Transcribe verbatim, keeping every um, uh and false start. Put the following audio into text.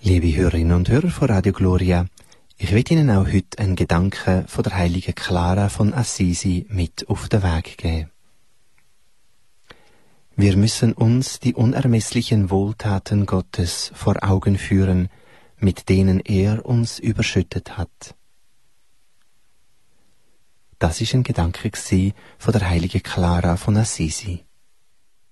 Liebe Hörerinnen und Hörer von Radio Gloria, ich will Ihnen auch heute einen Gedanken von der heiligen Clara von Assisi mit auf den Weg geben. Wir müssen uns die unermesslichen Wohltaten Gottes vor Augen führen, mit denen er uns überschüttet hat. Das ist ein Gedanke von der heiligen Clara von Assisi.